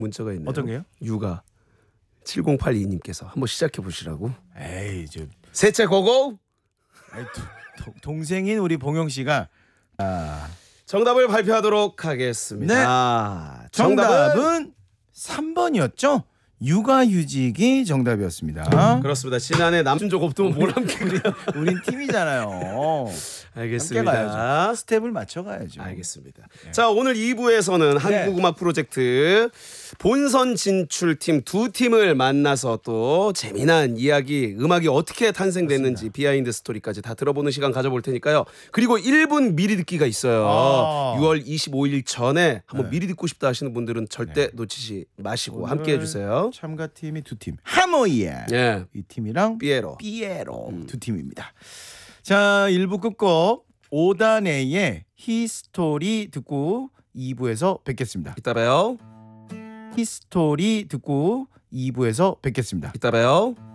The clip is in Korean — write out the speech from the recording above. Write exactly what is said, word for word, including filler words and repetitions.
문자가 있네요. 어떤 게요? 육아 칠공팔이님께서 한번 시작해 보시라고. 에이 저 셋째 고고. 아이, 도, 도, 동생인 우리 봉영 씨가 아, 정답을 발표하도록 하겠습니다. 네. 아, 정답은, 정답은 삼 번이었죠. 육아휴직이 정답이었습니다. 그렇습니다. 지난해 남준 적 없으면 뭘 함께 그래요. 우린 팀이잖아요. 알겠습니다. 함께 가야죠. 스텝을 맞춰가야죠. 알겠습니다. 네. 자, 오늘 이 부에서는 네. 한국음악 프로젝트 본선 진출팀 두 팀을 만나서 또 재미난 이야기, 음악이 어떻게 탄생됐는지 그렇습니다. 비하인드 스토리까지 다 들어보는 시간 가져볼 테니까요. 그리고 일 분 미리 듣기가 있어요. 아. 유월 이십오일 전에 한번 네. 미리 듣고 싶다 하시는 분들은 절대 놓치지 마시고 함께 해주세요. 참가팀이 두 팀. 하모이에 예, 이 팀이랑 삐에로. 삐에로 음. 두 팀입니다. 자, 일 부 끝곡 오다네의 히스토리 듣고 이 부에서 뵙겠습니다. 이따 봬요. 히스토리 듣고 이 부에서 뵙겠습니다. 이따 봬요.